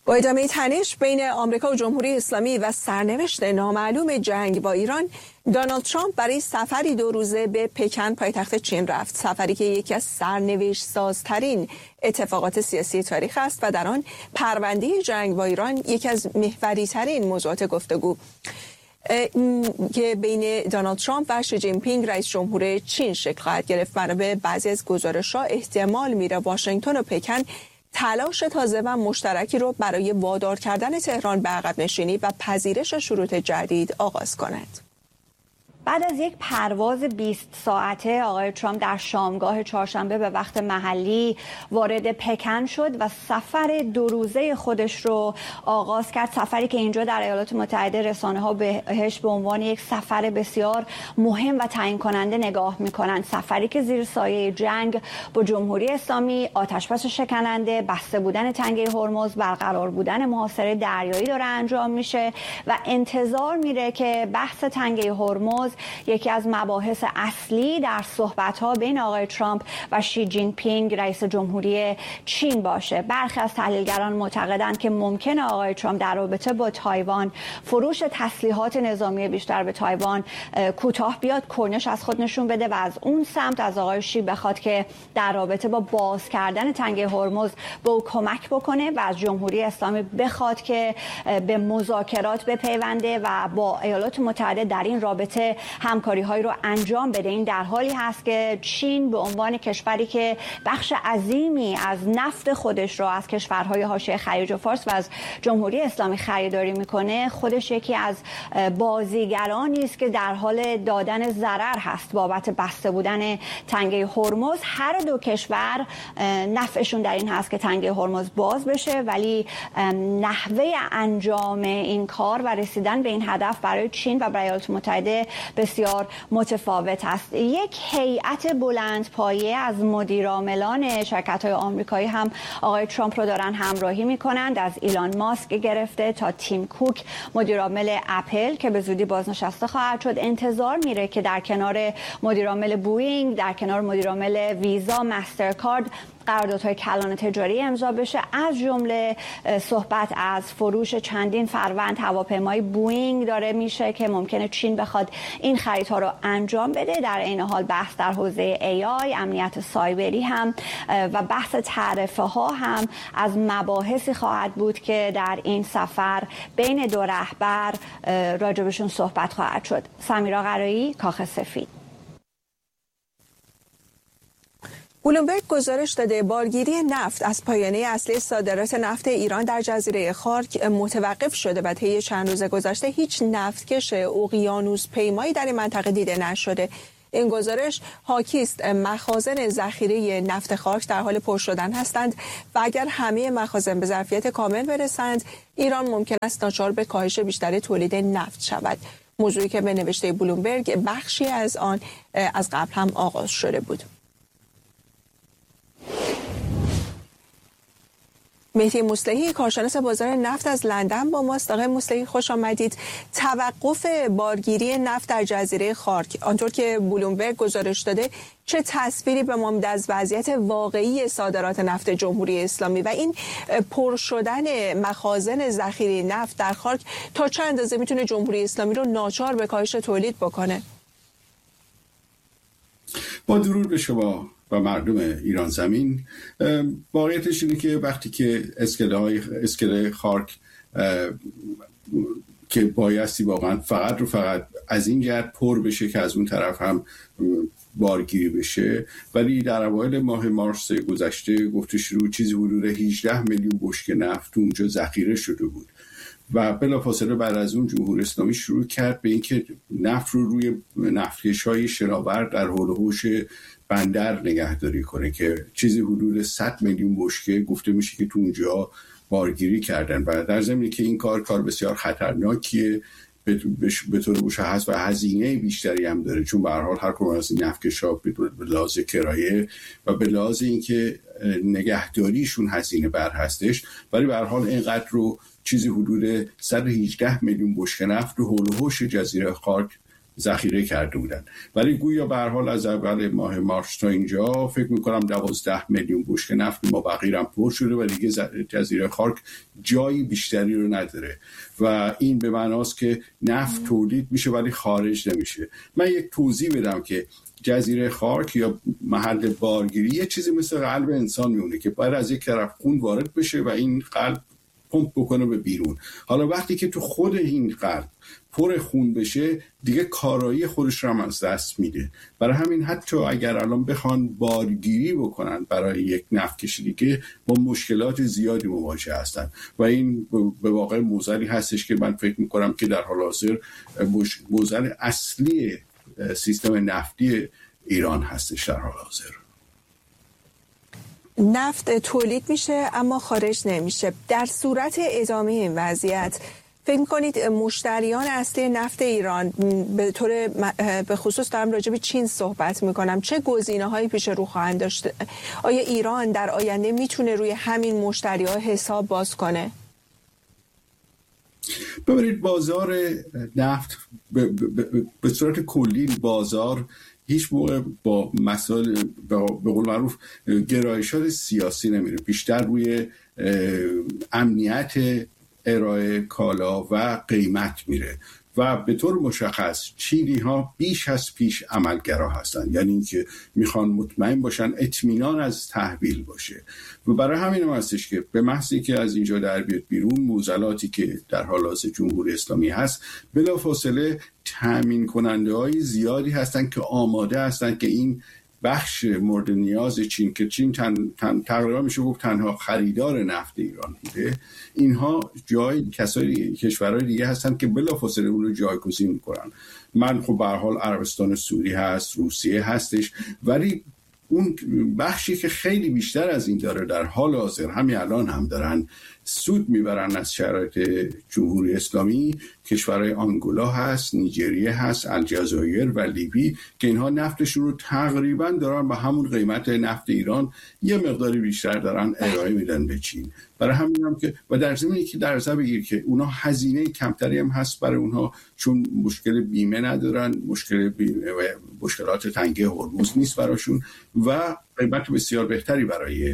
با ادامه تنش بین آمریکا و جمهوری اسلامی و سرنوشت نامعلوم جنگ با ایران، دونالد ترامپ برای سفری 2 روزه به پکن پایتخت چین رفت. سفری که یکی از سرنوشت سازترین اتفاقات سیاسی تاریخ است و در آن پرونده جنگ با ایران یکی از محوری ترین موضوعات گفتگو که بین دونالد ترامپ و شی جین پینگ رئیس جمهور چین شکل خواهد گرفت. بنابر بعضی از گزارش‌ها احتمال میره واشنگتن و پکن تلاش تازه و مشترکی رو برای وادار کردن تهران به عقب نشینی و پذیرش شروط جدید آغاز کند. بعد از یک پرواز 20 ساعته آقای ترامپ در شامگاه چهارشنبه به وقت محلی وارد پکن شد و سفر 2 روزه خودش رو آغاز کرد. سفری که اینجا در ایالات متحده رسانه‌ها بهش به عنوان یک سفر بسیار مهم و تعیین کننده نگاه می‌کنند. سفری که زیر سایه جنگ با جمهوری اسلامی، آتش‌بس شکننده، بسته بودن تنگه هرمز، برقرار بودن محاصره دریایی داره انجام میشه و انتظار میره که بحث تنگه هرمز یکی از مباحث اصلی در صحبت‌ها بین آقای ترامپ و شی جین پینگ رئیس جمهوری چین باشه. برخی از تحلیلگران معتقدند که ممکنه آقای ترامپ در رابطه با تایوان فروش تسلیحات نظامی بیشتر به تایوان کوتاه بیاد، کنش از خود نشون بده و از اون سمت از آقای شی بخواد که در رابطه با باز کردن تنگه هرمز به او کمک بکنه و از جمهوری اسلامی بخواد که به مذاکرات بپیونده و با ایالات متحده در این رابطه همکاری‌هایی رو انجام بده. این در حالی هست که چین به عنوان کشوری که بخش عظیمی از نفت خودش رو از کشورهای حاشیه خلیج فارس و از جمهوری اسلامی خریداری میکنه، خودش یکی از بازیگرانی است که در حال دادن ضرر هست بابت بسته بودن تنگه هرمز. هر دو کشور نفعشون در این هست که تنگه هرمز باز بشه، ولی نحوه انجام این کار و رسیدن به این هدف برای چین و برای ایالات متحده بسیار متفاوت است. یک هیئت بلندپایه از مدیرعاملان شرکت‌های آمریکایی هم آقای ترامپ رو دارن همراهی می‌کنند، از ایلان ماسک گرفته تا تیم کوک مدیرعامل اپل که به زودی بازنشسته خواهد شد. انتظار میره که در کنار مدیرعامل بوئینگ، در کنار مدیرعامل ویزا، مسترکارد قراردادهای کلان تجاری امضا بشه، از جمله صحبت از فروش چندین فروند هواپیمای بوئینگ داره میشه که ممکنه چین بخواد این خریدها رو انجام بده. در این حال بحث در حوزه AI، امنیت سایبری هم و بحث تعرفه ها هم از مباحثی خواهد بود که در این سفر بین دو رهبر راجبشون صحبت خواهد شد. سمیرا قرایی، کاخ سفید. بلومبرگ گزارش داده بارگیری نفت از پایانه اصلی صادرات نفت ایران در جزیره خارک متوقف شده و طی چند روز گذشته هیچ نفتکش اقیانوس پیمایی در این منطقه دیده نشده. این گزارش حاکی است مخازن ذخیره نفت خارک در حال پر شدن هستند و اگر همه مخازن به ظرفیت کامل برسند، ایران ممکن است ناچار به کاهش بیشتر تولید نفت شود. موضوعی که به نوشته بلومبرگ بخشی از آن از قبل هم آغاز شده بود. مهدی مصلحی، کارشناس بازار نفت از لندن با ماست. آقای مصلحی خوش آمدید. توقف بارگیری نفت در جزیره خارک آنطور که بلومبرگ گزارش داده چه تصویری به ما میده از وضعیت واقعی صادرات نفت جمهوری اسلامی و این پر شدن مخازن ذخیره نفت در خارک تا چه اندازه میتونه جمهوری اسلامی رو ناچار به کاهش تولید بکنه؟ با درود به شما و مردم ایران زمین، واقعیتش اینه که وقتی که اسکله خارک که بایستی واقعا فقط از این جهت پر بشه که از اون طرف هم بارگیری بشه، ولی در اوایل ماه مارس گذشته گفته شروع چیزی حدود 18 میلیون بشکه نفت اونجا ذخیره شده بود و بلافاصله بعد از اون جمهوری اسلامی شروع کرد به اینکه نفت رو روی نفتکش‌های شناور در حول و حوش بندر نگهداری کنه که چیزی حدود 100 میلیون بشکه گفته میشه که تو اونجا بارگیری کردن و در ضمن که این کار بسیار خطرناکیه به طور مشخص و هزینه بیشتری هم داره، چون به هر حال هر کدوم از این نفتکش‌ها به لحاظ کرایه و به لحاظ اینکه نگهداریشون هزینه بر هستش، ولی به هر حال اینقدر رو چیزی حدود 118 میلیون بشکه نفت رو حول و حوش جزیره خارک ذخیره کرده بودن. ولی گویا به هر حال از اول ماه مارس تا اینجا فکر میکنم 12 میلیون بشکه نفت مابقی هم پر شده و دیگه جزیره خارک جایی بیشتری رو نداره و این به معناست که نفت تولید میشه ولی خارج نمیشه. من یک توضیح بدم که جزیره خارک یا محل بارگیری یه چیزی مثل قلب انسان میمونه که باید از یک طرف خون وارد بشه و این قلب پمپ بکنه به بیرون. حالا وقتی که تو خود این قلب پر خون بشه دیگه کارایی خودش رو هم از دست میده. برای همین حتی اگر الان بخوان بارگیری بکنن برای یک نفت کشیدگی با مشکلات زیادی مواجه هستن و این به واقع موزلی هستش که من فکر میکنم که در حال حاضر موزل اصلی سیستم نفتی ایران هستش در حال حاضر. نفت تولید میشه اما خارج نمیشه. در صورت ادامه این وضعیت فکر میکنید مشتریان اصلی نفت ایران به خصوص دارم راجع به چین صحبت میکنم چه گزینه‌هایی پیش رو خواهند داشت؟ آیا ایران در آینده میتونه روی همین مشتری‌ها حساب باز کنه؟ ببینید بازار نفت به صورت کلی بازار هیچ موقع با مسائل به قول معروف گرایشات سیاسی نمیره، بیشتر روی امنیت ارائه کالا و قیمت میره و به طور مشخص چینی ها بیش از پیش عملگرا هستن، یعنی اینکه میخوان مطمئن باشن اطمینان از تحویل باشه و برای همین هم هستش که به محضی که از اینجا در بیاد بیرون موزلاتی که در حال حاضر جمهوری اسلامی هست بلافاصله تامین کننده های زیادی هستن که آماده هستن که این بخش مورد نیاز چین که چین تقریبا میشه گفت تنها خریدار نفت ایران بوده، اینها کشورهای دیگه هستن که بلافاصله اون رو جایگزین میکنن. من خب به هر حال عربستان سعودی هست، روسیه هستش، ولی اون بخشی که خیلی بیشتر از این داره در حال حاضر همین الان هم دارن سود میبرن از شرایط جمهوری اسلامی کشورهای آنگولا هست، نیجریه هست، الجزایر و لیبی که اینها نفتشون رو تقریبا دارن به همون قیمت نفت ایران یه مقداری بیشتر دارن ارائه میدن به چین. برای همین هم که و در ضمن که در نظر بگیر که اونا هزینه کمتری هم هست برای اونها چون مشکل بیمه ندارن، مشکلات تنگه هرمز نیست براشون و قیمت بسیار بهتری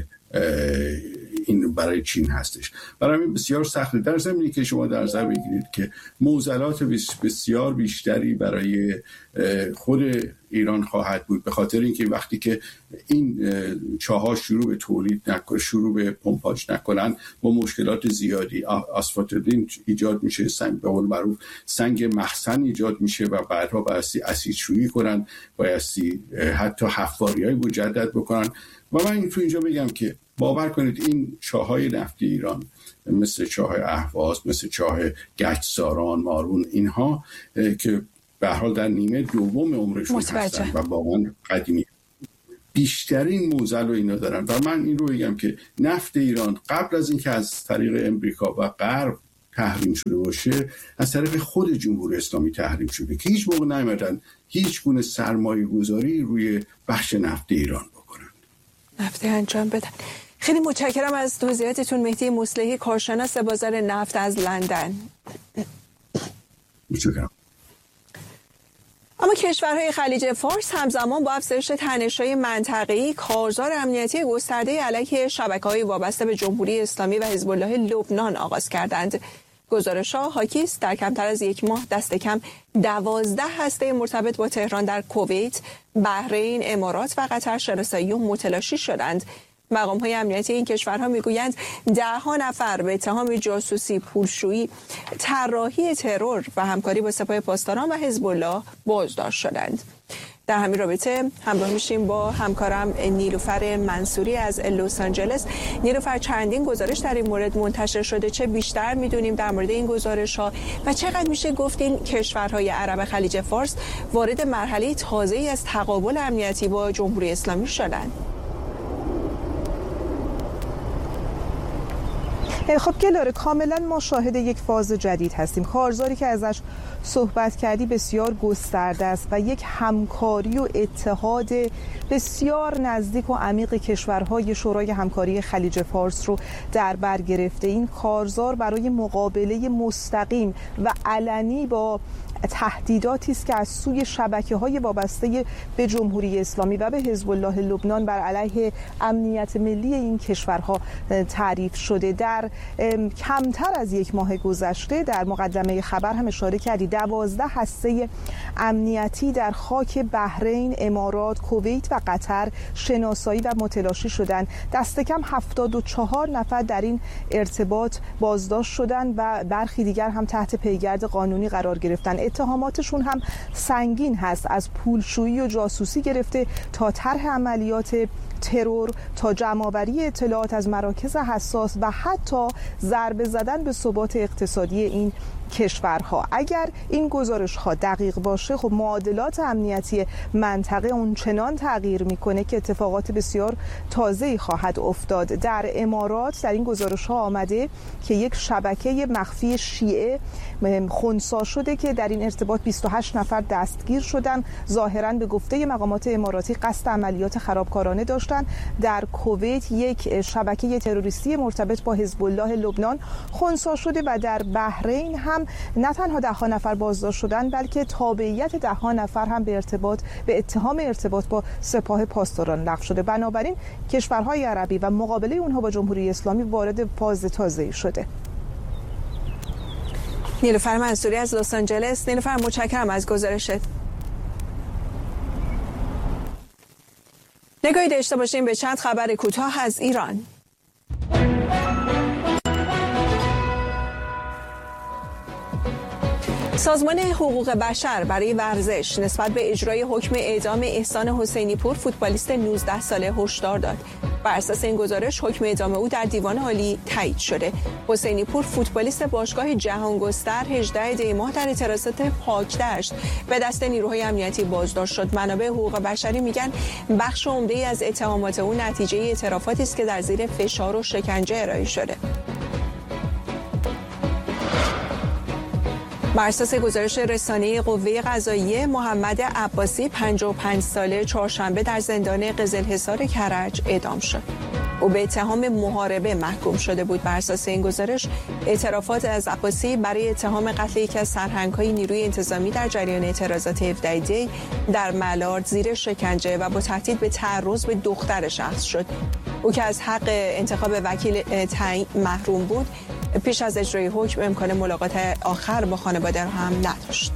برای چین هستش. برای همین بسیار سخته. در زمینی که شما در نظر بگیرید که موزلات بسیار بیشتری برای خود ایران خواهد بود به خاطر اینکه وقتی که این چاها شروع به تولید نکنن، شروع به پمپاژ نکنن با مشکلات زیادی آسفالتدین ایجاد میشه، سنگ به قول معروف سنگ مخزن ایجاد میشه و بعدها بایستی اسیدشویی کنن، بایستی حتی حفاری‌های مجدد بکنن و من تو اینجا بگم که باور کنید این چاهای نفتی ایران مثل چاه اهواز، مثل چاه گچساران، مارون، اینها که به هر حال در نیمه دوم عمرشون هستن و واقعا قدیمی بیشترین موزل رو اینا دارن و من این رو بگم که نفت ایران قبل از اینکه از طریق امریکا و غرب تحریم شده باشه از طریق خود جمهوری اسلامی تحریم شده که هیچ موقع نیامدن هیچ گونه سرمایه گذاری روی بخش نفت ایران بکنن، نفت انجام بدن. خیلی متشکرم از توضیحاتتون. مهدی مصلحی، کارشناس بازار نفت از لندن. متشکرم. اما کشورهای خلیج فارس همزمان با افزایش تنش‌های منطقه‌ای کارزار امنیتی گسترده علیه شبکه‌های وابسته به جمهوری اسلامی و حزب الله لبنان آغاز کردند. گزارش‌ها حاکی است در کمتر از یک ماه دست کم 12 هسته مرتبط با تهران در کویت، بحرین، امارات و قطر شناسایی و متلاشی شدند. مقام‌های امنیتی این کشورها میگویند 10 نفر به اتهام جاسوسی، پولشویی، طراحی ترور و همکاری با سپاه پاسداران و حزب الله بازداشت شدند. در همین رابطه همراه میشیم با همکارم نیلوفر منصوری از لس آنجلس. نیلوفر، چندین گزارش در این مورد منتشر شده، چه بیشتر میدونیم در مورد این گزارش‌ها و چقدر میشه گفت این کشورهای عرب خلیج فارس وارد مرحله تازه‌ای از تقابل امنیتی با جمهوری اسلامی شدند؟ خب گلاره، کاملا ما شاهد یک فاز جدید هستیم. کارزاری که ازش صحبت کردی بسیار گسترده است و یک همکاری و اتحاد بسیار نزدیک و عمیق کشورهای شورای همکاری خلیج فارس رو در بر گرفته. این کارزار برای مقابله مستقیم و علنی با تهدیداتی است که از سوی شبکه‌های وابسته به جمهوری اسلامی و به حزب الله لبنان بر علیه امنیت ملی این کشورها تعریف شده. در کمتر از یک ماه گذشته در مقدمه خبر هم اشاره کردی 12 هسته امنیتی در خاک بحرین، امارات، کویت و قطر شناسایی و متلاشی شدند. دست کم 74 نفر در این ارتباط بازداشت شدند و برخی دیگر هم تحت پیگرد قانونی قرار گرفتند. اتهاماتشون هم سنگین هست، از پولشویی و جاسوسی گرفته تا طرح عملیات ترور، تا جمع‌آوری اطلاعات از مراکز حساس و حتی ضربه زدن به ثبات اقتصادی این کشورها. اگر این گزارش ها دقیق باشه، خب معادلات امنیتی منطقه اونچنان تغییر میکنه که اتفاقات بسیار تازه‌ای خواهد افتاد. در امارات در این گزارش ها آمده که یک شبکه مخفی شیعه خنثی شده که در این ارتباط 28 نفر دستگیر شدن. ظاهراً به گفته مقامات اماراتی قصد عملیات خرابکارانه داشتن. در کویت یک شبکه تروریستی مرتبط با حزب الله لبنان خنثی شده و در بحرین هم نه تنها 10 نفر بازداشت شدن بلکه تابعیت 10 نفر هم به اتهام ارتباط با سپاه پاسداران لغو شده. بنابراین کشورهای عربی و مقابله اونها با جمهوری اسلامی وارد فاز تازه‌ای شده. نیلوفر منصوری از لس آنجلس. نیلوفر، متشکرم از گزارشت. نگاهی داشته باشیم به چند خبر کوتاه از ایران. سازمان حقوق بشر برای ورزش نسبت به اجرای حکم اعدام احسان حسینی پور فوتبالیست 19 ساله هشدار داد. بر اساس این گزارش حکم اعدام او در دیوان عالی تایید شده. حسینی پور فوتبالیست باشگاه جهانگستر 18 دی ماه در اعتراضات پاکدشت به دست نیروهای امنیتی بازداشت شد. منابع حقوق بشری میگن بخش عمده‌ای از اتهامات او نتیجه اعترافاتی است که در زیر فشار و شکنجه ارائه شده. بر اساس گزارش رسانه قوه قضاییه، محمد عباسی 55 ساله چهارشنبه در زندان قزلحصار کرج اعدام شد. او به اتهام محاربه محکوم شده بود. بر اساس این گزارش اعترافات از عباسی برای اتهام قتل یکی از سرهنگ‌های نیروی انتظامی در جریان اعتراضات 17 دی در ملارد زیر شکنجه و با تهدید به تعرض به دختر شخص شد. او که از حق انتخاب وکیل تعیین محروم بود، پیش از اجرای حکم امکان ملاقات آخر با خانواده را هم نداشت.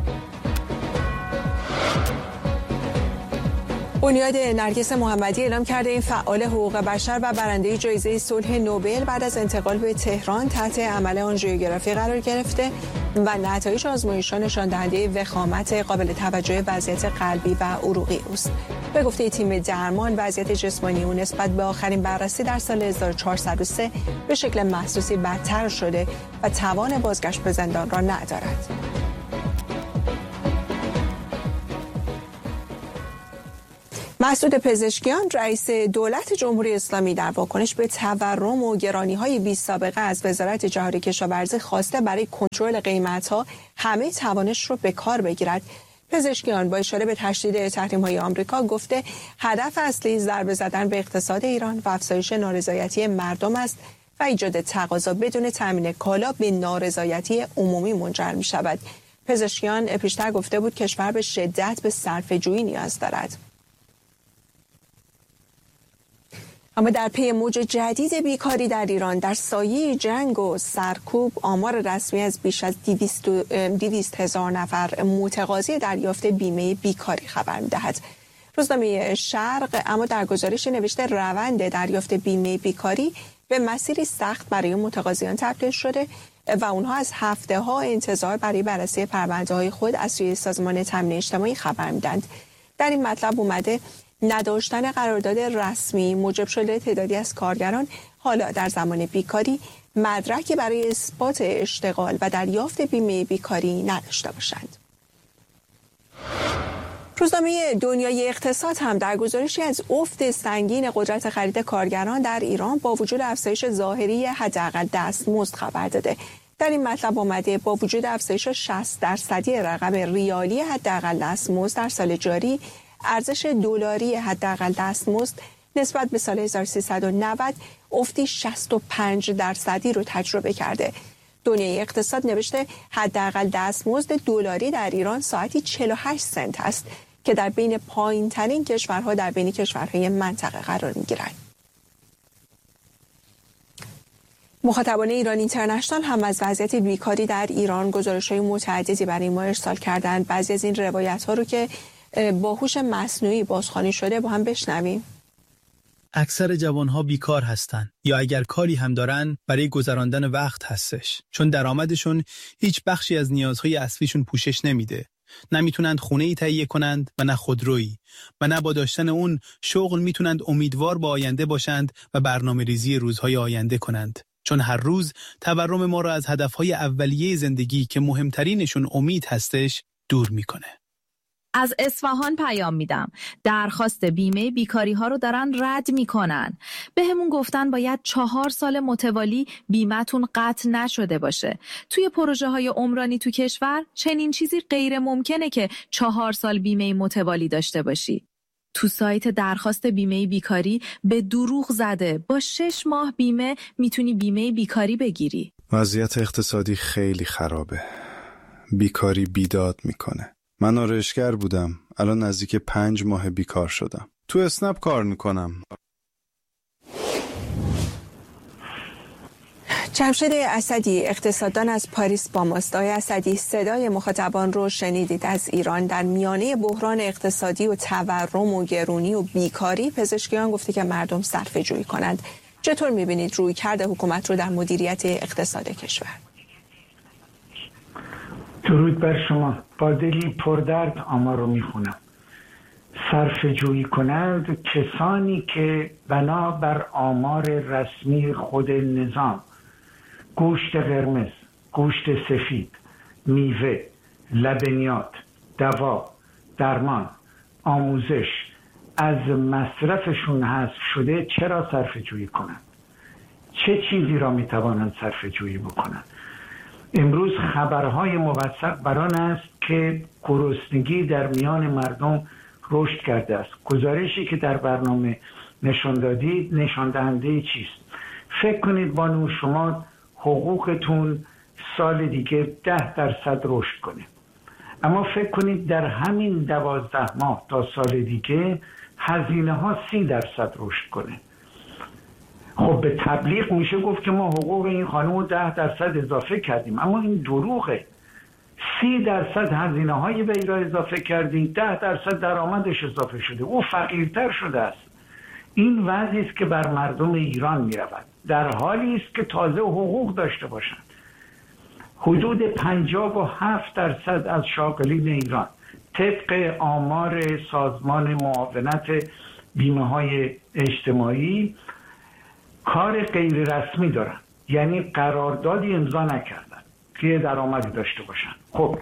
بنیاد نرگس محمدی اعلام کرده این فعال حقوق بشر و برنده جایزه صلح نوبل بعد از انتقال به تهران تحت عمل آنژیوگرافی قرار گرفته و نتایج آزمایش‌ها نشان دهنده وخامت قابل توجه وضعیت قلبی و عروقی است. به گفته تیم درمان، وضعیت جسمانی او نسبت به آخرین بررسی در سال 1403 به شکل محسوسی بدتر شده و توان بازگشت به زندان را ندارد. مسعود پزشکیان رئیس دولت جمهوری اسلامی در واکنش به تورم و گرانی‌های بی‌سابقه از وزارت جهادی کشاورزی خواسته برای کنترل قیمت‌ها همه توانش رو به کار بگیرد. پزشکیان با اشاره به تشدید تحریم‌های آمریکا گفته هدف اصلی ضربه زدن به اقتصاد ایران و افزایش نارضایتی مردم است و ایجاد تقاضا بدون تامین کالا به نارضایتی عمومی منجر می‌شود. پزشکیان پیشتر گفته بود کشور به شدت به صرفه‌جویی نیاز دارد. اما در پی موج جدید بیکاری در ایران در سایه جنگ و سرکوب، آمار رسمی از بیش از 200,000 نفر متقاضی دریافت بیمه بیکاری خبر می‌دهد. روزنامه شرق اما در گزارش نوشته روند دریافت بیمه بیکاری به مسیری سخت برای متقاضیان تبدیل شده و اونها از هفته‌ها انتظار برای بررسی پرونده‌های خود از سوی سازمان تامین اجتماعی خبر می‌دهند. در این مطلب اومده نداشتن قرارداد رسمی موجب شده تعدادی از کارگران حالا در زمان بیکاری مدرکی برای اثبات اشتغال و دریافت بیمه بیکاری نداشته باشند. روزنامه دنیای اقتصاد هم در گزارشی از افت سنگین قدرت خرید کارگران در ایران با وجود افزایش ظاهری حداقل دستمزد خبر داده. در این مطلب آمده با وجود افزایش 60% رقم ریالی حداقل دستمزد در سال جاری، ارزش دلاری حداقل دستمزد نسبت به سال 1390 افتی 65% رو تجربه کرده. دنیای اقتصاد نوشته حداقل دستمزد دلاری در ایران ساعتی 48 سنت است که در بین پایین‌ترین کشورها در بین کشورهای منطقه قرار می‌گیرد. مخاطبان ایران اینترنشنال هم از وضعیت بیکاری در ایران گزارش‌های متعددی برای ما ارسال کردند. بعضی از این روایت‌ها رو که با هوش مصنوعی بازخوانی شده با هم بشنویم. اکثر جوانها بیکار هستن یا اگر کاری هم دارن برای گذراندن وقت هستش، چون درآمدشون هیچ بخشی از نیازهای اصلیشون پوشش نمیده. نمیتونند خونه‌ای تهیه کنند و نه خودرویی و نه با داشتن اون شغل میتونند امیدوار به آینده باشند و برنامه‌ریزی روزهای آینده کنند، چون هر روز تورم ما را از هدفهای اولیه زندگی که مهمترینشون امید هستش دور میکنه. از اصفهان پیام میدم. درخواست بیمه بیکاری ها رو دارن رد میکنن. بهمون گفتن باید 4 سال متوالی بیمه‌تون قطع نشده باشه. توی پروژه های عمرانی تو کشور چنین چیزی غیر ممکنه که 4 سال بیمه متوالی داشته باشی. تو سایت درخواست بیمه بیکاری به دروغ زده با 6 ماه بیمه میتونی بیمه بیکاری بگیری. وضعیت اقتصادی خیلی خرابه. بیکاری بیداد میکنه. من آرایشگر بودم. الان نزدیک 5 ماه بیکار شدم. تو اسنپ کار میکنم. جمشید اسدی اقتصاددان از پاریس با ماست. آقای اسدی، صدای مخاطبان رو شنیدید. از ایران در میانه بحران اقتصادی و تورم و گرونی و بیکاری پزشکیان گفته که مردم صرفه‌جویی کنند. چطور می‌بینید رویکرد حکومت رو در مدیریت اقتصاد کشور؟ درود بر شما. با دلی پردرد آمار رو میخونم. صرفه‌جویی کنند کسانی که بنا بر آمار رسمی خود نظام گوشت قرمز، گوشت سفید، میوه، لبنیات، دوا، درمان، آموزش از مصرفشون حذف شده، چرا صرفه‌جویی کنند؟ چه چیزی را میتوانند صرفه‌جویی بکنند؟ امروز خبرهای موثق بر آن است که گرسنگی در میان مردم رشد کرده است. گزارشی که در برنامه نشان دادید نشان دهنده چیست؟ فکر کنید بانو شما حقوقتون سال دیگه 10% رشد کنه، اما فکر کنید در همین 12 ماه تا سال دیگه هزینه ها 30% رشد کنه. خب به تبلیغ میشه گفت که ما حقوق این خانم رو 10% اضافه کردیم، اما این دروغه. 30% هزینه های به ایران اضافه کردیم، 10% درآمدش اضافه شده، او فقیرتر شده است. این وضعی است که بر مردم ایران میرود، در حالی است که تازه حقوق داشته باشند. حدود 57% از شاغلین ایران طبق آمار سازمان معاونت بیمه های اجتماعی کار غیر رسمی دارن، یعنی قراردادی امضا نکردن که درآمدی داشته باشن. خب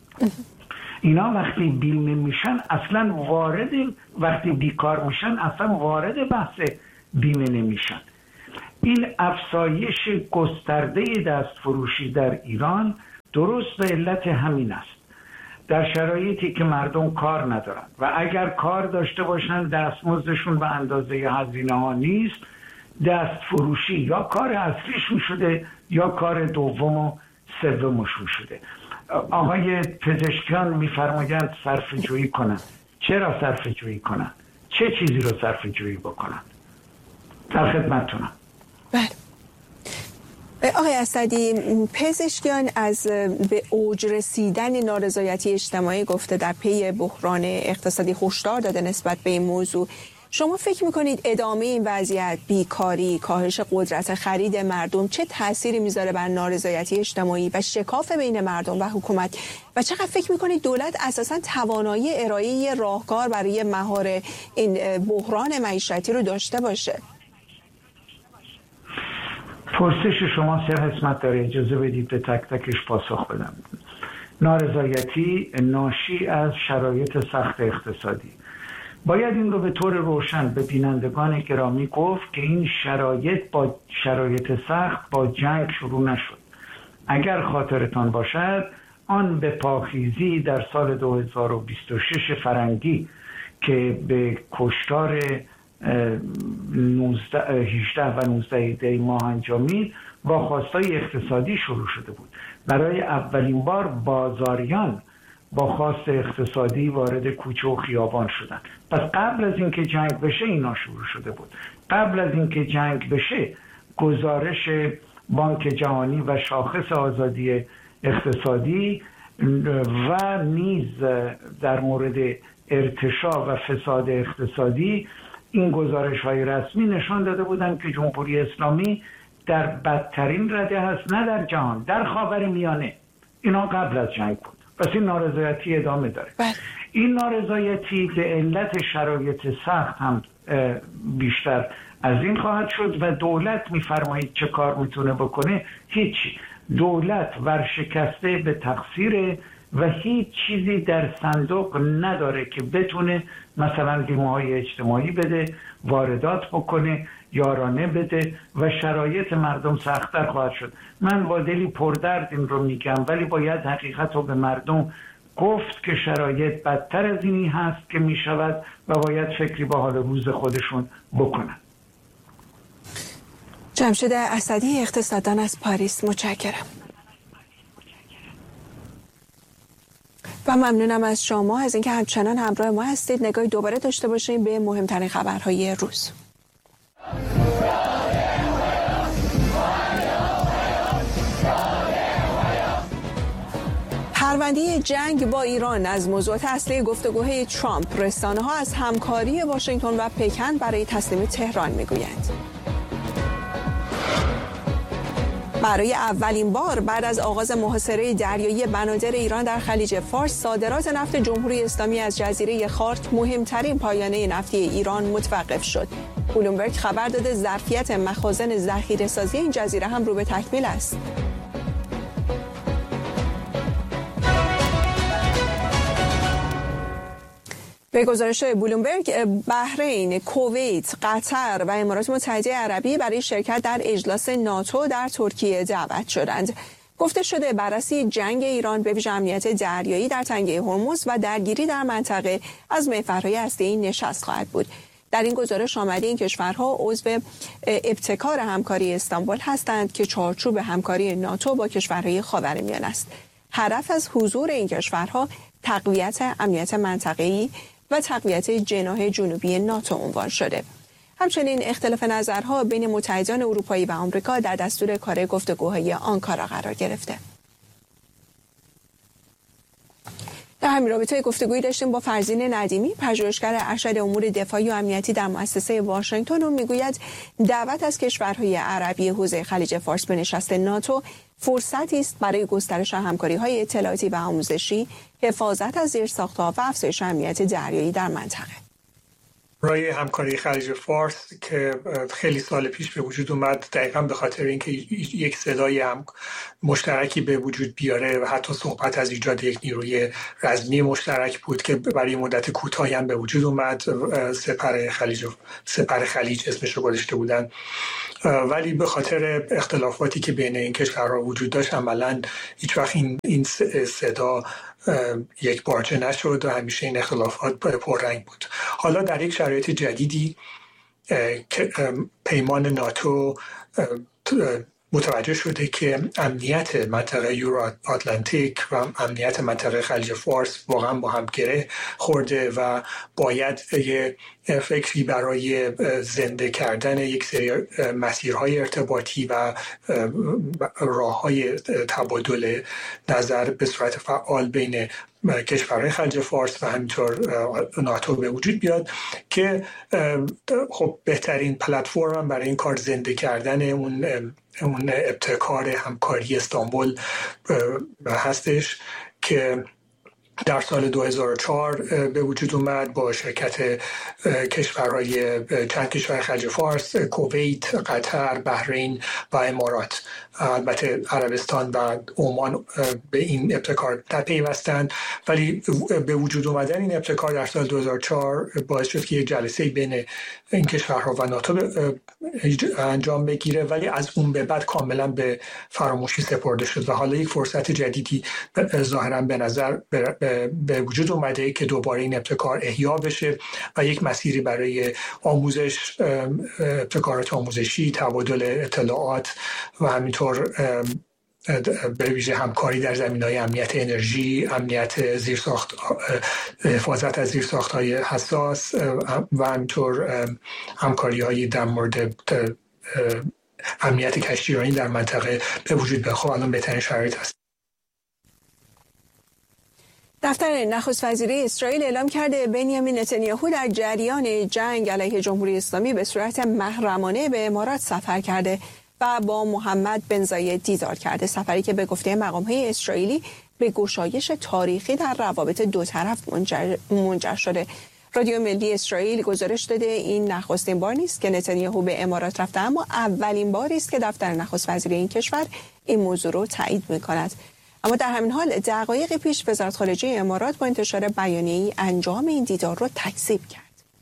اینا وقتی بیمه میشن اصلا وقتی بیکار میشن اصلا وارد بحث بیمه نمیشن. این افزایش گسترده دستفروشی در ایران درست به علت همین است. در شرایطی که مردم کار ندارن و اگر کار داشته باشن دستمزدشون به اندازه هزینه ها نیست، دست فروشی یا کار اصلیشون شده یا کار دوم و سومشون شده. آقای پزشکیان میفرمایند صرفه‌جویی کنند. چرا صرفه‌جویی کنند؟ چه چیزی رو صرفه‌جویی بکنند؟ در خدمتتونم. بله آقای اسدی، پزشکیان از به اوج رسیدن نارضایتی اجتماعی گفته در پی بحران اقتصادی هشدار داده نسبت به این موضوع. شما فکر میکنید ادامه این وضعیت، بیکاری، کاهش قدرت خرید مردم چه تأثیری میذاره بر نارضایتی اجتماعی و شکاف بین مردم و حکومت و چقدر فکر میکنید دولت اساساً توانایی ارائه راهکار برای مهار این بحران معیشتی رو داشته باشه؟ پرسش شما 3 قسمت داره، اجازه بدید به تک تکش پاسخ بدم. نارضایتی ناشی از شرایط سخت اقتصادی. باید این رو به طور روشن به بینندگان گرامی گفت که این شرایط سخت با جنگ شروع نشد. اگر خاطرتان باشد آن به پاخیزی در سال 2026 فرنگی که به کشتار 18 و 19 دی ماه انجامید با خواستای اقتصادی شروع شده بود. برای اولین بار بازاریان با خواست اقتصادی وارد کوچه و خیابان شدند. پس قبل از اینکه جنگ بشه اینا شروع شده بود. قبل از اینکه جنگ بشه گزارش بانک جهانی و شاخص آزادی اقتصادی و نیز در مورد ارتشاء و فساد اقتصادی این گزارش‌های رسمی نشان داده بودند که جمهوری اسلامی در بدترین رده هست، نه در جهان، در خاورمیانه. اینا قبل از جنگ بود. پس این نارضایتی ادامه داره. این نارضایتی به علت شرایط سخت هم بیشتر از این خواهد شد و دولت میفرمایید چه کار میتونه بکنه؟ هیچی. دولت ورشکسته به تقصیر و هیچ چیزی در صندوق نداره که بتونه مثلا بیمه‌های اجتماعی بده، واردات بکنه، یارانه بده و شرایط مردم سخت‌تر خواهد شد. من با دلی پردرد این رو میگم، ولی باید حقیقت رو به مردم گفت که شرایط بدتر از اینی هست که میشود و باید فکری به حال روز خودشون بکنن. جمشید اسدی، اقتصاددان از پاریس، متشکرم. و ممنونم از شما از اینکه همچنان همراه ما هستید. نگاهی دوباره داشته باشیم به مهمترین خبرهای روز. پرونده جنگ با ایران از موضوعات اصلی گفتگوهای ترامپ. رسانه‌ها از همکاری واشنگتن و پکن برای تسلیم تهران میگویند. برای اولین بار بعد از آغاز محاصره دریایی بنادر ایران در خلیج فارس، صادرات نفت جمهوری اسلامی از جزیره خارک، مهمترین پایانه نفتی ایران، متوقف شد. بلومبرگ خبر داده ظرفیت مخازن ذخیره‌سازی این جزیره هم رو به تکمیل است. به گزارش بلومبرگ، بحرین، کویت، قطر و امارات متحده عربی برای شرکت در اجلاس ناتو در ترکیه دعوت شدند. گفته شده بررسی جنگ ایران به ویژه امنیت دریایی در تنگه هرمز و درگیری در منطقه از محورهای اصلی این نشست خواهد بود. در این گزارش آمده این کشورها عضو ابتکار همکاری استانبول هستند که چارچوب همکاری ناتو با کشورهای خاورمیانه است. هدف از حضور این کشورها تقویت امنیت منطقه‌ای و تقویت جناح جنوبی ناتو عنوان شده. همچنین اختلاف نظرها بین متحدان اروپایی و آمریکا در دستور کار گفتگوهای آنکارا قرار گرفته. در همین رابطه گفتگویی داشتیم با فرزین ندیمی، پژوهشگر ارشد امور دفاعی و امنیتی در مؤسسه واشنگتن، و میگوید دعوت از کشورهای عربی حوزه خلیج فارس به نشست ناتو فرصتی است برای گسترش همکاری‌های اطلاعاتی و آموزشی، حفاظت از زیرساخت‌ها و افزایش امنیت دریایی در منطقه. رای همکاری خلیج فارس که خیلی سال پیش به وجود اومد دقیقاً به خاطر اینکه یک صدای هم مشترکی به وجود بیاره و حتی صحبت از ایجاد یک نیروی رزمی مشترک بود که برای مدت کوتاهی هم به وجود اومد. سپر خلیج اسمش رو گذاشته بودن، ولی به خاطر اختلافاتی که بین این کشورها وجود داشت عملاً هیچ وقت این صدا یک پارچه نشد و همیشه این اختلافات پررنگ بود. حالا در یک شرایط جدیدی که پیمان ناتو متوجه شده که امنیت منطقه یورو آتلانتیک و امنیت منطقه خلیج فارس واقعا با هم گره خورده و باید یه فکری برای زنده کردن یک سری مسیرهای ارتباطی و راههای تبادل نظر به صورت فعال بین کشورهای خلیج فارس و همینطور ناتو به وجود بیاد که خب بهترین پلتفرم برای این کار زنده کردن اون ابتکار همکاری استانبول هستش که در سال 2004 به وجود اومد با شرکت کشورهای چند کشور خلیج فارس، کویت، قطر، بحرین و امارات. البته عربستان و عمان به این ابتکار نپیوستند، ولی به وجود اومدن این ابتکار در سال 2004 باعث شد که یک جلسه بین این کشورها و ناتو انجام بگیره، ولی از اون به بعد کاملا به فراموشی سپرده شد و حالا یک فرصت جدیدی ظاهرا به نظر به وجود اومده که دوباره این ابتکار احیا بشه و یک مسیری برای آموزش، ابتکارات آموزشی، تبادل اطلاعات و همینطور به ویژه همکاری در زمینه‌های امنیت انرژی، امنیت زیرساخت، حفاظت از زیرساخت‌های حساس و همینطور همکاری‌های در مورد امنیت کشتیرانی در منطقه به وجود بیاد. خب الان بهترین شرایط هست. دفتر نخست وزیری اسرائیل اعلام کرده بنیامین نتانیاهو در جریان جنگ علیه جمهوری اسلامی به صورت محرمانه به امارات سفر کرده و با محمد بن زاید دیدار کرده. سفری که به گفته مقام‌های اسرائیلی به گشایش تاریخی در روابط دو طرف منجر شده. رادیو ملی اسرائیل گزارش داده این نخستین بار نیست که نتانیاهو به امارات رفته، اما اولین باری است که دفتر نخست وزیری این کشور این موضوع رو تایید می‌کند. اما در همین حال دقایق پیش وزارت خارجه امارات با انتشار بیانیه‌ای انجام این دیدار رو تکذیب کرد.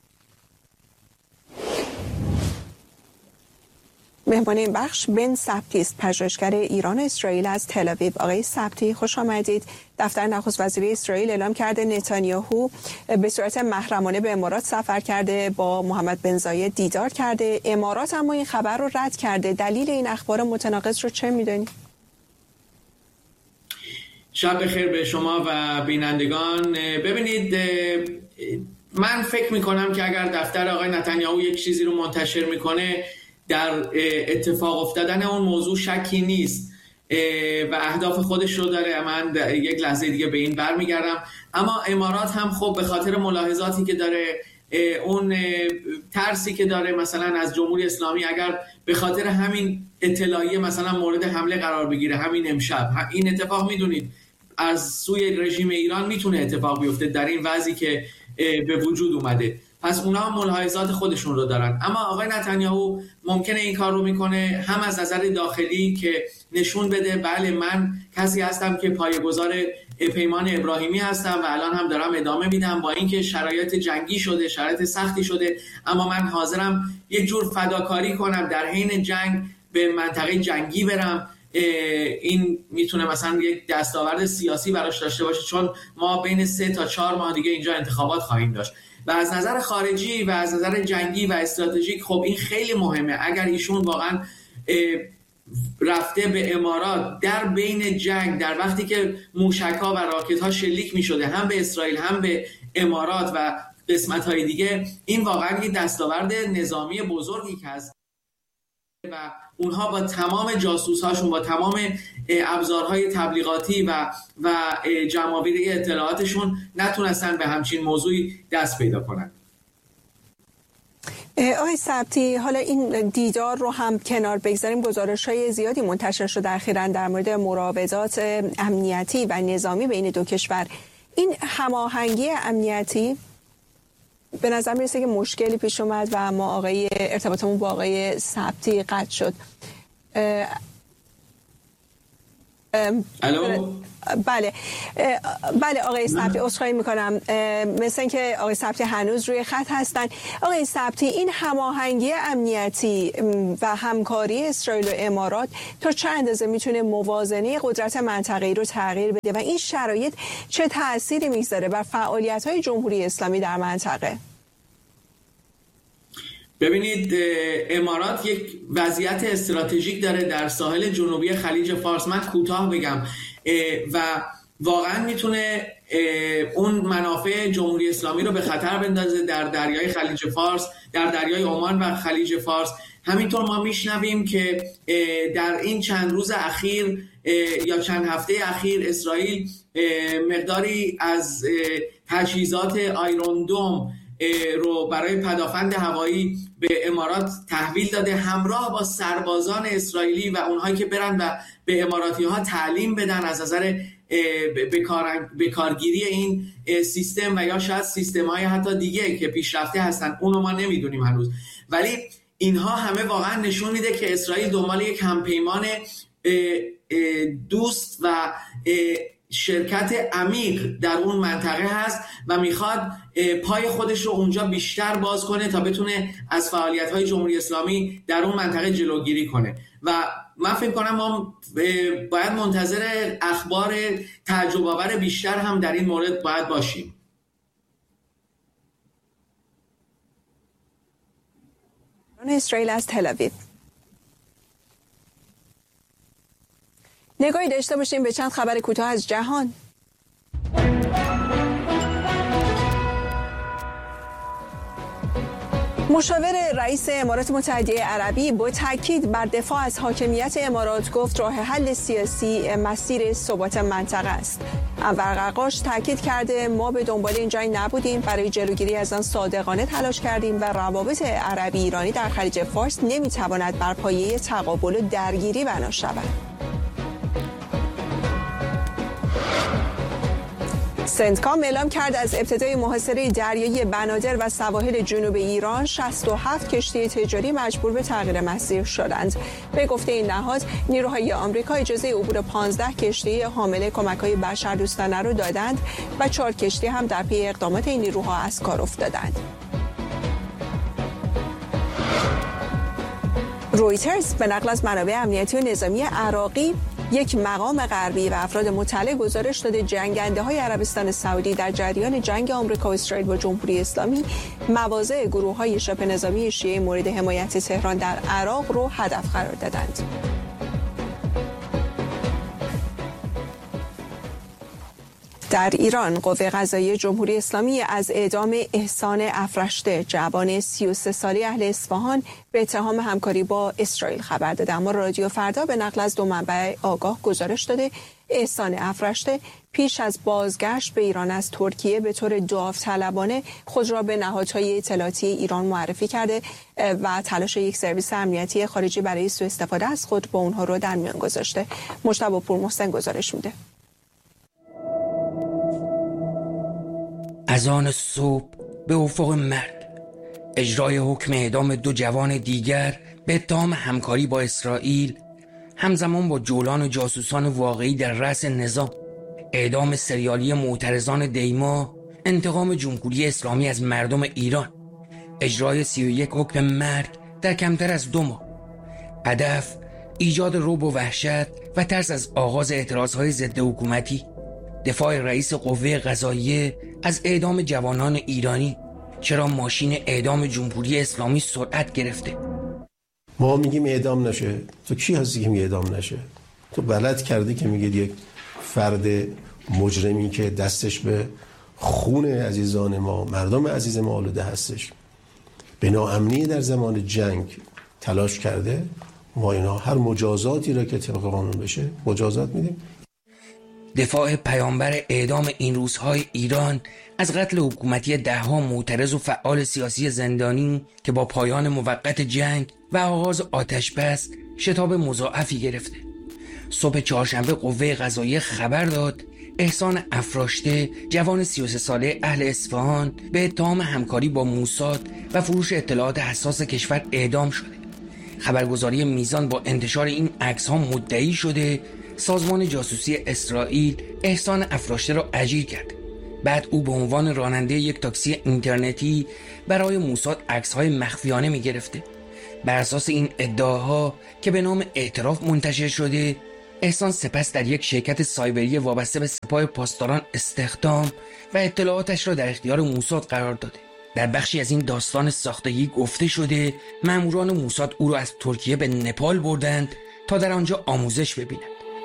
مهمان این بخش بن سبتی است، پژوهشگر ایران اسرائیل از تل آویو. آقای سبتی خوش آمدید. دفتر نخست وزیری اسرائیل اعلام کرده نتانیاهو به صورت محرمانه به امارات سفر کرده، با محمد بن زاید دیدار کرده. امارات اما این خبر رو رد کرده. دلیل این اخبار متناقض رو چه می‌دونید؟ شب بخیر به شما و بینندگان. ببینید، من فکر میکنم که اگر دفتر آقای نتانیاهو یک چیزی رو منتشر میکنه، در اتفاق افتادن اون موضوع شکی نیست و اهداف خودش رو داره. من یک لحظه دیگه به این برمیگردم. اما امارات هم خب به خاطر ملاحظاتی که داره، اون ترسی که داره مثلا از جمهوری اسلامی، اگر به خاطر همین اطلاعیه مثلا مورد حمله قرار بگیره همین امشب، این اتفاق میدونید از سوی رژیم ایران میتونه اتفاق بیفته در این وضعی که به وجود اومده. پس اونا هم ملاحظات خودشون رو دارن. اما آقای نتانیاهو ممکنه این کار رو میکنه هم از نظر داخلی که نشون بده بله من کسی هستم که پایه‌گذار پیمان ابراهیمی هستم و الان هم دارم ادامه میدم، با اینکه شرایط جنگی شده، شرایط سختی شده، اما من حاضرم یک جور فداکاری کنم، در حین جنگ به منطقه جنگی برم. این میتونه مثلا یک دستاورد سیاسی براش داشته باشه، چون ما بین 3 تا 4 ماه دیگه اینجا انتخابات خواهیم داشت و از نظر خارجی و از نظر جنگی و استراتژیک خب این خیلی مهمه. اگر ایشون واقعا رفته به امارات در بین جنگ، در وقتی که موشک‌ها و راکت‌ها شلیک می‌شده هم به اسرائیل هم به امارات و قسمت‌های دیگه، این واقعا یک دستاورد نظامی بزرگی که هست و اونها با تمام جاسوس‌هاشون، با تمام ابزارهای تبلیغاتی و جمع‌آوری اطلاعاتشون نتونستن به همچین موضوعی دست پیدا کنن. آقای سبتی، حالا این دیدار رو هم کنار بگذاریم، گزارش‌های زیادی منتشر شده اخیراً در مورد مراودات امنیتی و نظامی بین دو کشور. این هماهنگی امنیتی به نظر میرسه که مشکلی پیش اومد و ما ارتباطمون با آقای سبتی قطع شد. الو؟ بله آقای سبتی، عذرخواهی میکنم، مثل اینکه آقای سبتی هنوز روی خط هستن. آقای سبتی، این هماهنگی امنیتی و همکاری اسرائیل و امارات تا چه اندازه میتونه موازنه قدرت منطقه‌ای رو تغییر بده و این شرایط چه تأثیری میگذاره بر فعالیت‌های جمهوری اسلامی در منطقه؟ ببینید، امارات یک وضعیت استراتژیک داره در ساحل جنوبی خلیج فارس. من کوتاه بگم و واقعا میتونه اون منافع جمهوری اسلامی رو به خطر بندازه در دریای خلیج فارس، در دریای عمان و خلیج فارس. همینطور ما میشنویم که در این چند روز اخیر یا چند هفته اخیر اسرائیل مقداری از تجهیزات آیرون دوم رو برای پدافند هوایی به امارات تحویل داده، همراه با سربازان اسرائیلی و اونهایی که برن و به اماراتی ها تعلیم بدن از نظر به کارگیری این سیستم و یا شاید سیستم های حتی دیگه که پیشرفته هستن، اونو ما نمیدونیم هنوز. ولی اینها همه واقعا نشون میده که اسرائیل دنبال یک همپیمان دوست و شرکت عمیق در اون منطقه هست و میخواد پای خودش رو اونجا بیشتر باز کنه تا بتونه از فعالیت‌های جمهوری اسلامی در اون منطقه جلوگیری کنه. و من فکر کنم ما باید منتظر اخبار تعجب‌آور بیشتر هم در این مورد باید باشیم. اسرائیل از تل آویو. نگاهی داشته باشیم به چند خبر کوتاه از جهان. مشاور رئیس امارات متحده عربی با تاکید بر دفاع از حاکمیت امارات گفت راه حل سیاسی مسیر ثبات منطقه است. انور قرقاش تاکید کرده ما به دنبال این جنگ نبودیم، برای جلوگیری از آن صادقانه تلاش کردیم و روابط عربی ایرانی در خلیج فارس نمیتواند بر پایه تقابل و درگیری بنا شود. سنتکام اعلام کرد از ابتدای محاصره دریایی بنادر و سواحل جنوب ایران 67 کشتی تجاری مجبور به تغییر مسیر شدند. به گفته این نهاد، نیروهای آمریکا اجازه عبور 15 کشتی حامل کمک‌های بشردوستانه را دادند و 4 کشتی هم در پی اقدامات این نیروها از کار افتادند. رویترز به نقل از منابع امنیتی و نظامی عراقی، یک مقام غربی و افراد مطلع گزارش داده جنگنده‌های عربستان سعودی در جریان جنگ آمریکا و اسرائیل با جمهوری اسلامی مواضع گروه‌های شبه نظامی شیعه مورد حمایت تهران در عراق رو هدف قرار دادند. در ایران قوه قضاییه جمهوری اسلامی از اعدام احسان افرشته، جوان 33 ساله اهل اصفهان، به اتهام همکاری با اسرائیل خبر داده. اما رادیو فردا به نقل از 2 منبع آگاه گزارش داده احسان افرشته پیش از بازگشت به ایران از ترکیه به طور داوطلبانه خود را به نهادهای اطلاعاتی ایران معرفی کرده و تلاش یک سرویس امنیتی خارجی برای سوء استفاده از خود با اونها رو در میان گذاشته. مجتبی پورمحسن گزارش میده. از آن صبح به افق مرگ، اجرای حکم اعدام 2 جوان دیگر به اتهام همکاری با اسرائیل، همزمان با جولان و جاسوسان واقعی در رأس نظام، اعدام سریالی معترضان دیما، انتقام جمهوری اسلامی از مردم ایران، اجرای 31 حکم مرگ در کمتر از 2 ماه. هدف ایجاد رعب و وحشت و ترس از آغاز اعتراضهای ضد حکومتی. دفاع رئیس قوه قضاییه از اعدام جوانان ایرانی. چرا ماشین اعدام جمهوری اسلامی سرعت گرفته؟ ما میگیم اعدام نشه. تو کی هستی که میگه اعدام نشه؟ تو بلد کردی که میگه یک فرد مجرمی که دستش به خون عزیزان ما، مردم عزیز ما آلوده هستش، به ناامنی در زمان جنگ تلاش کرده، ما اینا هر مجازاتی را که طبق قانون بشه مجازات میدیم. دفاع پیامبر اعدام این روزهای ایران از قتل حکومتی 10 معترض و فعال سیاسی زندانی که با پایان موقت جنگ و آغاز آتش‌بس شتاب مضاعفی گرفته. صبح چهارشنبه قوه قضاییه خبر داد احسان افراشته، جوان 33 ساله اهل اصفهان، به اتهام همکاری با موساد و فروش اطلاعات حساس کشور اعدام شده. خبرگزاری میزان با انتشار این عکس‌ها مدعی شده سازمان جاسوسی اسرائیل احسان افراشته را اجیر کرد. بعد او به عنوان راننده یک تاکسی اینترنتی برای موساد عکس‌های مخفیانه می‌گرفته. بر اساس این ادعاها که به نام اعتراف منتشر شده، احسان سپس در یک شرکت سایبری وابسته به سپاه پاسداران استخدام و اطلاعاتش را در اختیار موساد قرار داده. در بخشی از این داستان ساختگی گفته شده ماموران موساد او را از ترکیه به نپال بردند تا در آنجا آموزش ببیند.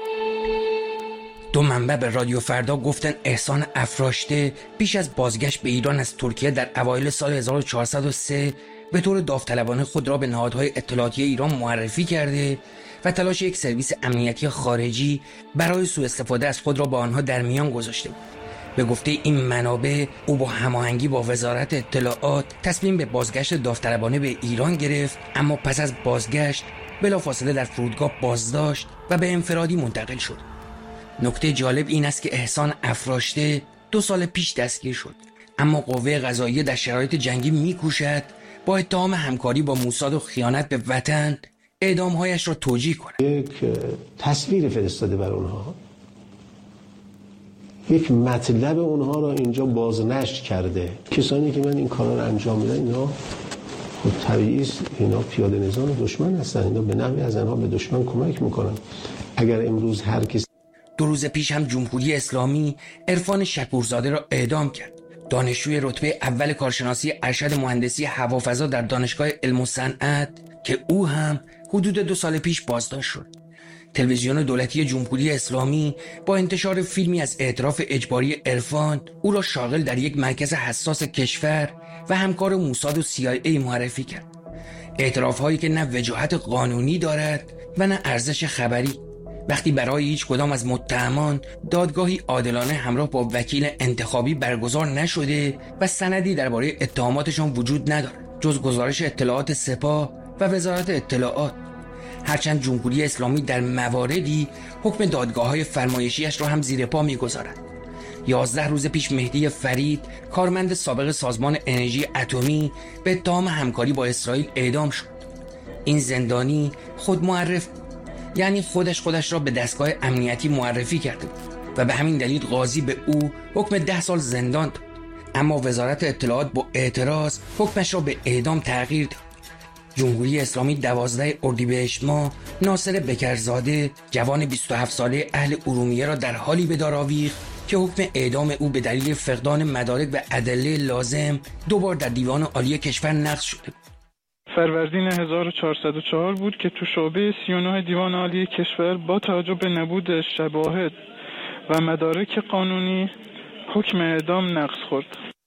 2 منبع به رادیو فردا گفتن احسان افراشته پیش از بازگشت به ایران از ترکیه در اوایل سال 1403 به طور داوطلبانه خود را به نهادهای اطلاعاتی ایران معرفی کرده و تلاش یک سرویس امنیتی خارجی برای سوء استفاده از خود را با آنها در میان گذاشته بود. به گفته این منابع او با هماهنگی با وزارت اطلاعات تصمیم به بازگشت داوطلبانه به ایران گرفت، اما پس از بازگشت بلافاصله در فرودگاه بازداشت و به انفرادی منتقل شد. نکته جالب این است که احسان افراشته 2 سال پیش دستگیر شد، اما قوه قضاییه در شرایط جنگی می‌کوشد با اتهام همکاری با موساد و خیانت به وطن اعدام‌هایش را توجیه کند. یک تصویر فرستاده بر اونها، یک مطلب اونها را اینجا بازنشر کرده. کسانی که من این کارا رو انجام میدن اینا خب طبیعی است، اینا پیاده نظام دشمن هستن، اینا به نحوی از آنها به دشمن کمک میکنن. اگر امروز هر کس 2 روز پیش هم جمهوری اسلامی عرفان شکورزاده را اعدام کرد. دانشجوی رتبه اول کارشناسی ارشد مهندسی هوافضا در دانشگاه علم و صنعت که او هم حدود 2 سال پیش بازداشت شد. تلویزیون دولتی جمهوری اسلامی با انتشار فیلمی از اعتراف اجباری عرفان او را شاغل در یک مرکز حساس کشور و همکار موساد و CIA معرفی کرد. اعتراف‌هایی که نه وجاهت قانونی دارد و نه ارزش خبری. وقتی برای هیچ کدام از متهمان دادگاهی عادلانه همراه با وکیل انتخابی برگزار نشده و سندی درباره اتهاماتشان وجود ندارد جز گزارش اطلاعات سپاه و وزارت اطلاعات، هرچند جمهوری اسلامی در مواردی حکم دادگاه‌های فرمایشیش را هم زیر پا می‌گذارد. 11 روز پیش مهدی فرید، کارمند سابق سازمان انرژی اتمی، به اتهام همکاری با اسرائیل اعدام شد. این زندانی خود معرف، یعنی خودش را به دستگاه امنیتی معرفی کرده و به همین دلیل قاضی به او حکم 10 سال زندان داد، اما وزارت اطلاعات با اعتراض حکمش را به اعدام تغییر داد. جمهوری اسلامی 12 اردیبهشت ماه ناصر بکرزاده، جوان 27 ساله اهل ارومیه را در حالی به دار آویخت که حکم اعدام او به دلیل فقدان مدارک و ادله لازم 2 بار در دیوان عالی کشور نقض شده. فروردین 1404 بود که تو شعبه 39 دیوان عالی کشور با توجه به نبود شواهد و مدارک قانونی حکم اعدام نقض خورد.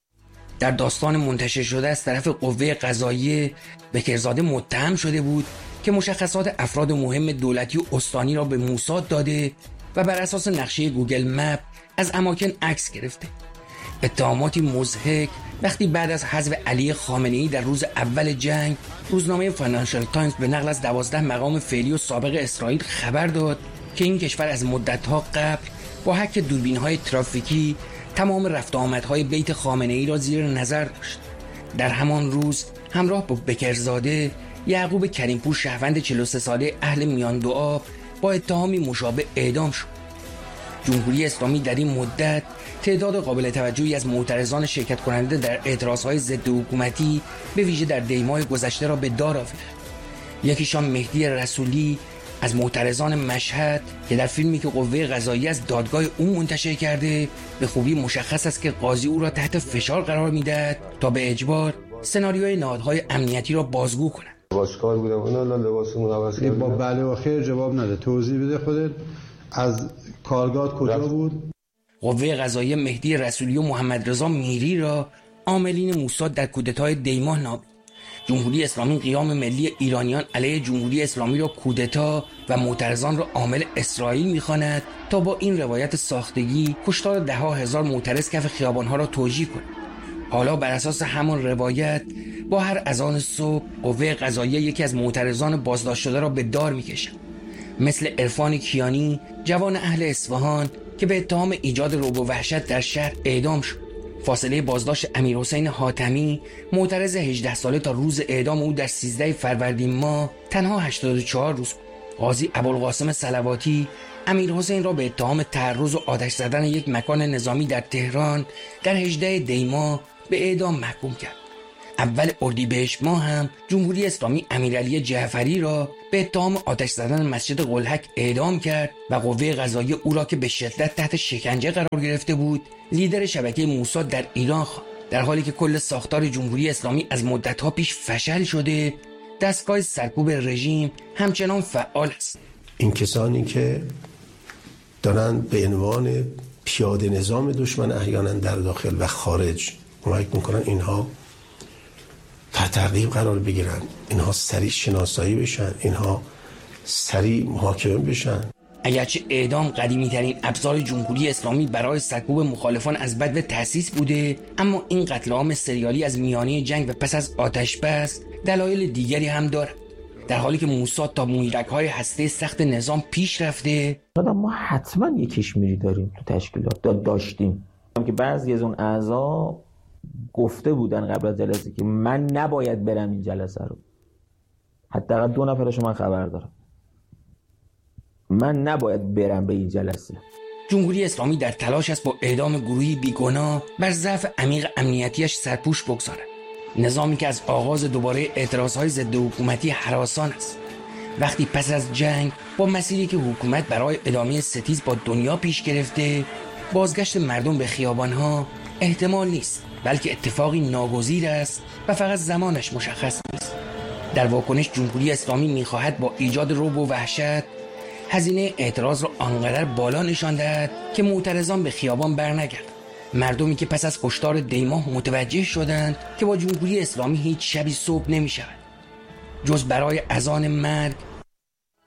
در داستان منتشر شده از طرف قوه قضاییه، بکرزاده متهم شده بود که مشخصات افراد مهم دولتی و استانی را به موساد داده و بر اساس نقشه گوگل مپ از اماکن عکس گرفته. اتهاماتی مضحک وقتی بعد از حذف علی خامنه‌ای در روز اول جنگ، روزنامه فاینانشال تایمز به نقل از 12 مقام فعلی و سابق اسرائیل خبر داد که این کشور از مدت‌ها قبل با حک دوربین‌های ترافیکی تمام رفت آمدهای بیت خامنه‌ای را زیر نظر داشت. در همان روز همراه با بکرزاده، یعقوب کریمپور شهروند 43 ساله اهل میان دو آب با اتهامی مشابه اعدام شد. جمهوری اسلامی در این مدت تعداد قابل توجهی از معترضان شرکت کننده در اعتراضهای ضد حکومتی به ویژه در دیماه گذشته را به دار آورد. یکیشان مهدی رسولی از معترضان مشهد که در فیلمی که قوه قضاییه از دادگاه او منتشر کرده به خوبی مشخص است که قاضی او را تحت فشار قرار می‌دهد تا به اجبار سناریوی نهادهای امنیتی را بازگو کند. لباسکار بودم اونا لباسمون عوض کردن. با بله و خیر جواب نده. توضیح بده خودت. از کارگاه کجا بود؟ قوه قضاییه مهدی رسولی و محمد رضا میری را عاملین موساد در کودتای دیماه نامید. جمهوری اسلامی قیام ملی ایرانیان علیه جمهوری اسلامی را کودتا و معترضان را عامل اسرائیل می‌خواند تا با این روایت ساختگی کشتار 10,000 معترض کف خیابان‌ها را توجیه کند. حالا بر اساس همان روایت با هر اذان صبح قوه قضاییه یکی از معترضان بازداشت شده را به دار می‌کشد، مثل عرفان کیانی، جوان اهل اصفهان که به اتهام ایجاد رعب و وحشت در شهر اعدام شد. فاصله بازداشت امیرحسین حاتمی، معترض 18 ساله تا روز اعدام او در 13 فروردین ماه تنها 84 روز. قاضی ابوالقاسم صلواتی امیرحسین را به اتهام تعرض و آتش زدن یک مکان نظامی در تهران در 18 دی ماه به اعدام محکوم کرد. اول اردیبهشت ماه هم جمهوری اسلامی امیرعلی جعفری را به اتهام آتش زدن مسجد قلهک اعدام کرد و قوه قضاییه او را که به شدت تحت شکنجه قرار گرفته بود لیدر شبکه موساد در ایران خواند. در حالی که کل ساختار جمهوری اسلامی از مدت‌ها پیش فشل شده، دستگاه سرکوب رژیم همچنان فعال است. این کسانی که دارن به عنوان پیاده نظام دشمن احیانا در داخل و خارج کمک میکنن، اینها تحت تعقیب قرار بگیرن، اینها سریع شناسایی بشن، اینها سریع محاکمه بشن. اگرچه اعدام قدیمی‌ترین ابزار جمهوری اسلامی برای سرکوب مخالفان از بدو تأسیس بوده، اما این قتل عام سریالی از میانه جنگ و پس از آتش بس دلایل دیگری هم دارد. در حالی که موساد تا مویرگ‌های هسته سخت نظام پیش رفته، ما حتما یک کشمیری داریم تو تشکیلات، داشتیم که بعضی از اون اعضا گفته بودن قبل از جلسه که من نباید برم این جلسه رو. حداقل 2 نفرشو من خبر دارم. من نباید برم به این جلسه. جمهوری اسلامی در تلاش است با اعدام گروهی بیگناه بر ضعف عمیق امنیتیش سرپوش بگذارد. نظامی که از آغاز دوباره اعتراضهای ضد حکومتی هراسان است. وقتی پس از جنگ با مسیری که حکومت برای ادامه ستیز با دنیا پیش گرفته، بازگشت مردم به خیابانها احتمال نیست، بلکه اتفاقی ناگزیر است و فقط زمانش مشخص نیست. در واکنش جمهوری اسلامی می‌خواهد با ایجاد رعب و وحشت هزینه اعتراض را آنقدر بالا نشان دهد که معترضان به خیابان برنگردند. مردمی که پس از کشتار دیماه متوجه شدند که با جمهوری اسلامی هیچ شبی صبح نمی‌شود جز برای اذان مرگ